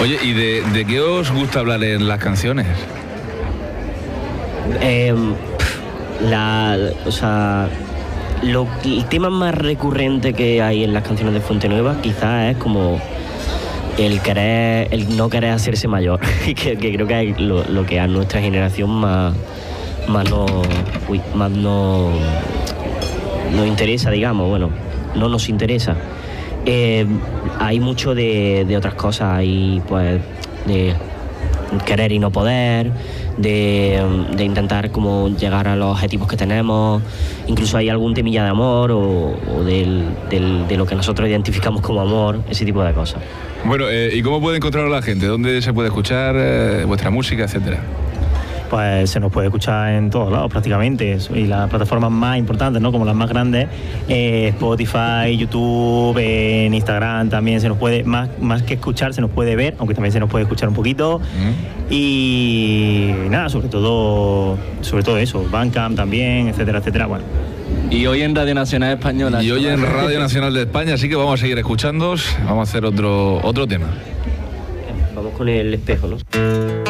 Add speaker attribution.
Speaker 1: Oye, ¿y de qué os gusta hablar en las canciones?
Speaker 2: El tema más recurrente que hay en las canciones de Fuente Nueva quizás es como el no querer hacerse mayor, que creo que es lo que a nuestra generación más nos interesa, digamos, bueno, no nos interesa. Hay mucho de otras cosas, hay pues de querer y no poder, de intentar como llegar a los objetivos que tenemos, incluso hay algún temilla de amor o de lo que nosotros identificamos como amor, ese tipo de cosas.
Speaker 1: Bueno, ¿y cómo puede encontrar a la gente? ¿Dónde se puede escuchar vuestra música, etcétera?
Speaker 3: Pues se nos puede escuchar en todos lados prácticamente, y las plataformas más importantes, ¿no? Como las más grandes, Spotify, YouTube, en Instagram también se nos puede, más que escuchar, se nos puede ver, aunque también se nos puede escuchar un poquito. Y nada, sobre todo eso, Bandcamp también, etcétera, etcétera. Bueno.
Speaker 4: Y hoy en Radio Nacional Española.
Speaker 1: Y hoy en Radio Nacional de España, así que vamos a seguir escuchándoos, vamos a hacer otro tema.
Speaker 2: Vamos con El Espejo, ¿no?